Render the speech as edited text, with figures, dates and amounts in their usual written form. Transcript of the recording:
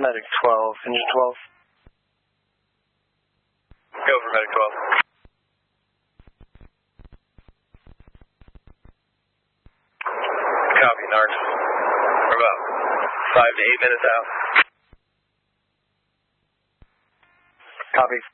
Medic 12, engine 12. Go for Medic 12. Copy, Narc. We're about 5 to 8 minutes out. Copy.